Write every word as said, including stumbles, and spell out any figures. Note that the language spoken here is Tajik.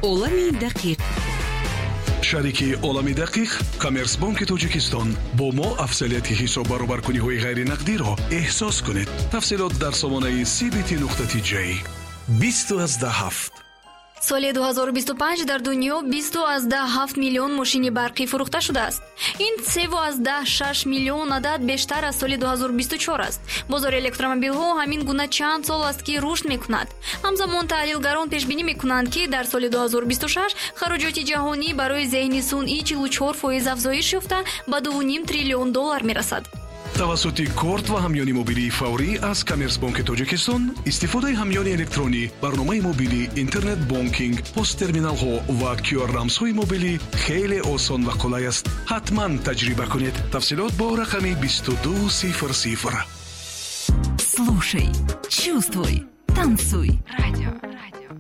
олами дақиқ. шарики олами дақиқ Коммерсбанки Тоҷикистон бо мо афзалияти ҳисоб баробаркуниҳои ғайринақдиро эҳсос кунед. тафсилот дар сомонаи си би ти нуқтати ҷей. бисту азда ҳафт соли дуҳазору бисту панҷ дар дунё бисту азда ҳафт миллион мошини барқӣ фурӯхта шудааст. ин севу азда шаш миллион адад бештар аз соли дуҳазору бисту чор аст. бозори электромобилҳо ҳамин гуна чанд сол аст ки рушд мекунад. ҳамзамон таҳлилгарон пешбинӣ мекунанд ки дар соли дуҳазору бисту шаш хароҷоти ҷаҳонӣ барои зеҳни сунъӣ чилу чор фоиз афзоиш ёфта ба ду и пяв триллион доллар мерасад. тавассути корт ва ҳамёни мобилии фаврӣ аз Коммерсбанки Тоҷикистон истифодаи ҳамёни электронӣ, барномаи мобилӣ, интернет бонкинг, посттерминалҳо ва кю ар рамзҳои мобилӣ хеле осон ва қулай аст. ҳатман таҷриба кунед. тафсилот бо рақами бисту ду сифр сифр. Слушай, чувствуй, танцуй. Радио